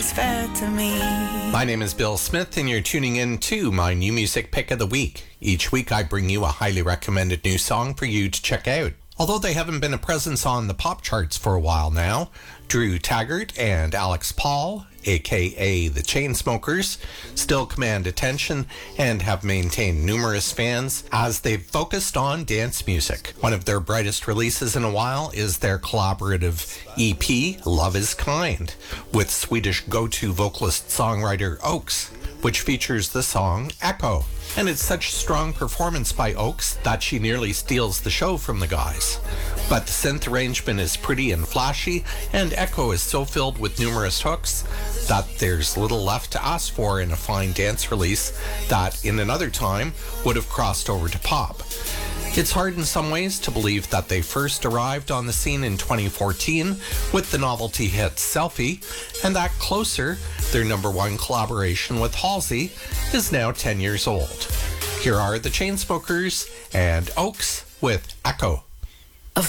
It's fair to me. My name is Bill Smith, and you're tuning in to my new music pick of the week. Each week, I bring you a highly recommended new song for you to check out. Although they haven't been a presence on the pop charts for a while now, Drew Taggart and Alex Paul, aka the Chainsmokers, still command attention and have maintained numerous fans as they've focused on dance music. One of their brightest releases in a while is their collaborative EP, Love Is Kind, with Swedish go-to vocalist-songwriter Oaks, which features the song Echo. And it's such strong performance by Oaks that she nearly steals the show from the guys. But the synth arrangement is pretty and flashy, and Echo is so filled with numerous hooks that there's little left to ask for in a fine dance release that in another time would have crossed over to pop. It's hard in some ways to believe that they first arrived on the scene in 2014 with the novelty hit Selfie, and that Closer, their #1 collaboration with Halsey, is now 10 years old. Here are the Chainsmokers and Oaks with Echo.